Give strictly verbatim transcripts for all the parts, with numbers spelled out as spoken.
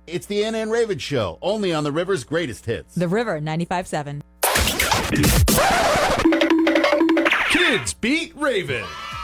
It's the Anna and Raven Show, only on the River's greatest hits. The River ninety-five seven. Kids Beat Raven.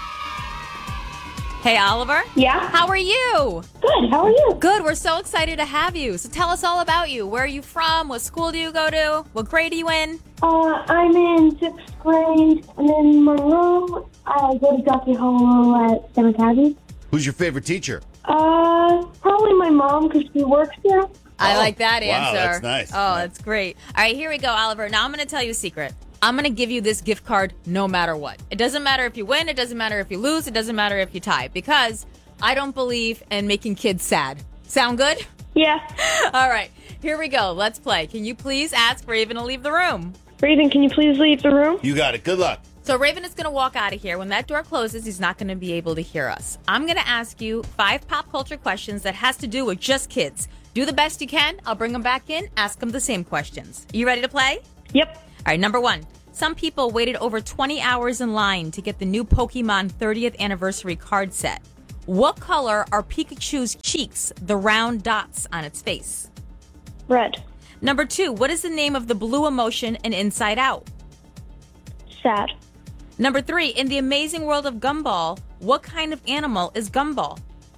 Hey, Oliver. Yeah? How are you? Good, how are you? Good. We're so excited to have you. So tell us all about you. Where are you from? What school do you go to? What grade are you in? Uh, I'm in sixth grade. I'm in Monroe. I go to Jockey Hollow at San Academy. Who's your favorite teacher? Uh, probably my mom because she works there. I Oh, like that wow, answer. that's nice. Oh, that's great. All right, here we go, Oliver. Now I'm going to tell you a secret. I'm going to give you this gift card no matter what. It doesn't matter if you win. It doesn't matter if you lose. It doesn't matter if you tie. Because I don't believe in making kids sad. Sound good? Yeah. All right, here we go. Let's play. Can you please ask Raven to leave the room? Raven, can you please leave the room? You got it. Good luck. So Raven is going to walk out of here. When that door closes, he's not going to be able to hear us. I'm going to ask you five pop culture questions that has to do with just kids. Do the best you can. I'll bring them back in. Ask them the same questions. You ready to play? Yep. All right, number one. Some people waited over twenty hours in line to get the new Pokemon thirtieth anniversary card set. What color are Pikachu's cheeks, the round dots on its face? Red. Number two. What is the name of the blue emotion in Inside Out? Sad. Number three. In the amazing world of Gumball, what kind of animal is Gumball?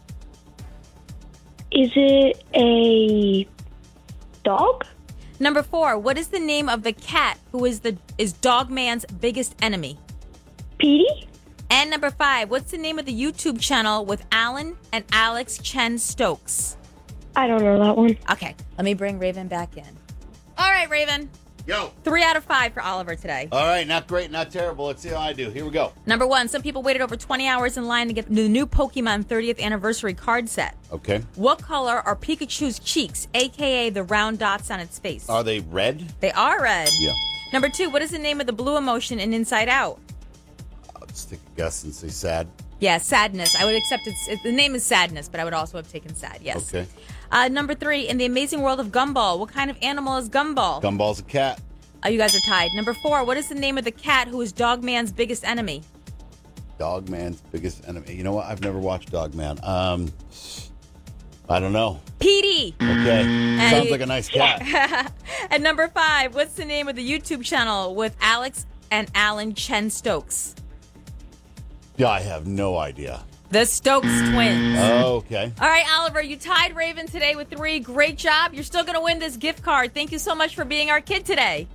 Is it a dog? Number four, what is the name of the cat who is the is Dogman's biggest enemy? Petey? And number five, what's the name of the YouTube channel with Alan and Alex Chen Stokes? I don't know that one. Okay, let me bring Raven back in. All right, Raven. Yo. Three out of five for Oliver today. All right, not great, not terrible. Let's see how I do. Here we go. Number one, some people waited over twenty hours in line to get the new Pokemon thirtieth anniversary card set. Okay. What color are Pikachu's cheeks, a k a the round dots on its face? Are they red? They are red. Yeah. Number two, what is the name of the blue emotion in Inside Out? I'll just take a guess and say sad. Yeah, sadness. I would accept it. it. The name is sadness, but I would also have taken sad. Yes. Okay. Uh, number three, in the amazing world of Gumball, what kind of animal is Gumball? Gumball's a cat. Oh, you guys are tied. Number four, what is the name of the cat who is Dogman's biggest enemy? Dogman's biggest enemy. You know what? I've never watched Dogman. Um, I don't know. Petey. Okay. And Sounds you- like a nice cat. And number five, what's the name of the YouTube channel with Alex and Alan Chen Stokes? Yeah, I have no idea. The Stokes twins. Okay. All right, Oliver, you tied Raven today with three. Great job. You're still going to win this gift card. Thank you so much for being our kid today.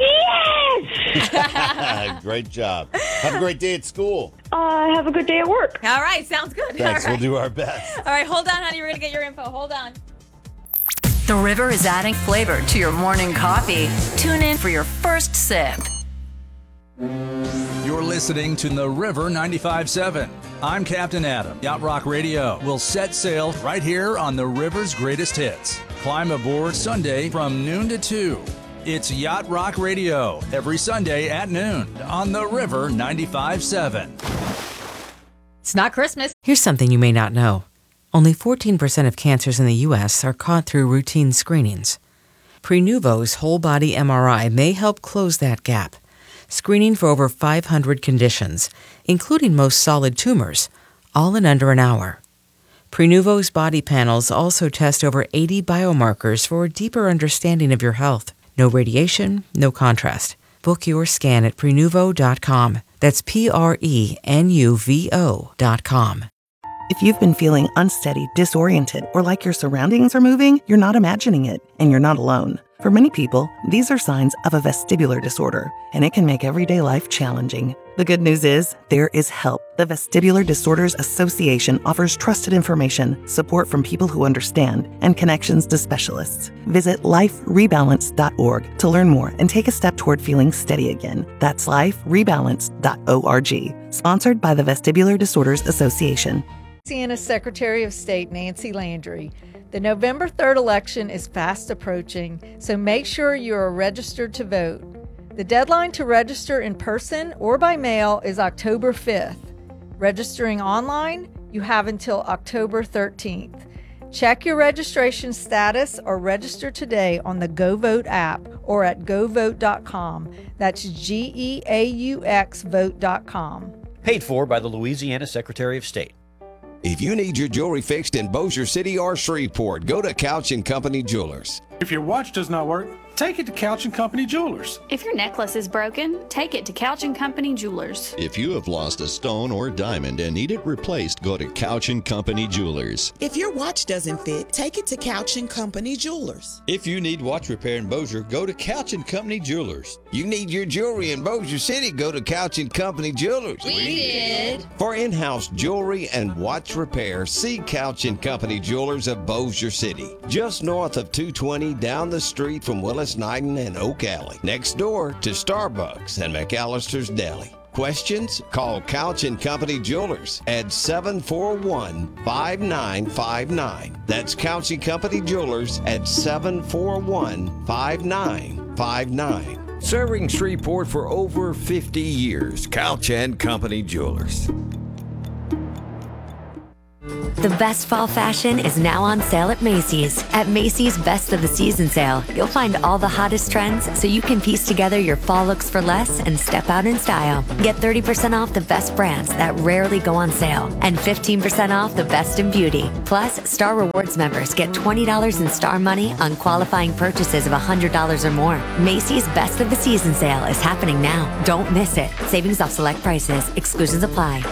Yes! Great job. Have a great day at school. Uh, have a good day at work. All right, sounds good. Thanks. All right. We'll do our best. All right, hold on, honey. We're going to get your info. Hold on. The River is adding flavor to your morning coffee. Tune in for your first sip. You're listening to The River ninety-five seven. I'm Captain Adam. Yacht Rock Radio will set sail right here on the river's greatest hits. Climb aboard Sunday from noon to two. It's Yacht Rock Radio every Sunday at noon on The River ninety-five seven. It's not Christmas. Here's something you may not know. Only fourteen percent of cancers in the U S are caught through routine screenings. Prenuvo's whole body M R I may help close that gap, screening for over five hundred conditions, including most solid tumors, all in under an hour. Prenuvo's body panels also test over eighty biomarkers for a deeper understanding of your health. No radiation, no contrast. Book your scan at Prenuvo dot com. That's P R E N U V O dot com. If you've been feeling unsteady, disoriented, or like your surroundings are moving, you're not imagining it, and you're not alone. For many people, these are signs of a vestibular disorder, and it can make everyday life challenging. The good news is, there is help. The Vestibular Disorders Association offers trusted information, support from people who understand, and connections to specialists. Visit life rebalance dot org to learn more and take a step toward feeling steady again. That's life rebalance dot org. Sponsored by the Vestibular Disorders Association. Louisiana Secretary of State Nancy Landry. The November third election is fast approaching, so make sure you are registered to vote. The deadline to register in person or by mail is October fifth. Registering online, you have until October thirteenth. Check your registration status or register today on the GoVote app or at go vote dot com. That's G E A U X vote dot com. Paid for by the Louisiana Secretary of State. If you need your jewelry fixed in Bossier City or Shreveport, go to Couch and Company Jewelers. If your watch does not work, take it to Couch and Company Jewelers. If your necklace is broken, take it to Couch and Company Jewelers. If you have lost a stone or diamond and need it replaced, go to Couch and Company Jewelers. If your watch doesn't fit, take it to Couch and Company Jewelers. If you need watch repair in Bossier, go to Couch and Company Jewelers. You need your jewelry in Bossier City, go to Couch and Company Jewelers. We did. For in-house jewelry and watch repair, see Couch and Company Jewelers of Bossier City. Just north of two twenty down the street from Willis Knighton and Oak Alley. Next door to Starbucks and McAllister's Deli. Questions? Call Couch and Company Jewelers at seven four one, five nine five nine. That's Couch and Company Jewelers at seven four one, five nine five nine. Serving Shreveport for over fifty years, Couch and Company Jewelers. The best fall fashion is now on sale at Macy's. At Macy's Best of the Season sale, you'll find all the hottest trends so you can piece together your fall looks for less and step out in style. Get thirty percent off the best brands that rarely go on sale and fifteen percent off the best in beauty. Plus, Star Rewards members get twenty dollars in Star Money on qualifying purchases of one hundred dollars or more. Macy's Best of the Season sale is happening now. Don't miss it. Savings off select prices. Exclusions apply.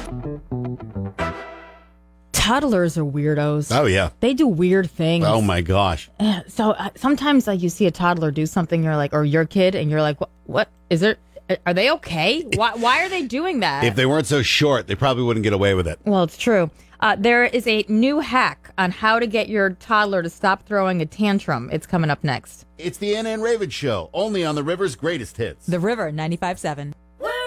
Toddlers are weirdos. Oh, yeah. They do weird things. Oh, my gosh. Yeah, so uh, sometimes like you see a toddler do something, you're like, or your kid, and you're like, what, what is there? Are they okay? Why, why are they doing that? If they weren't so short, they probably wouldn't get away with it. Well, it's true. Uh, there is a new hack on how to get your toddler to stop throwing a tantrum. It's coming up next. It's the Ann Ann Ravens Show, only on the River's Greatest Hits. The River ninety-five point seven.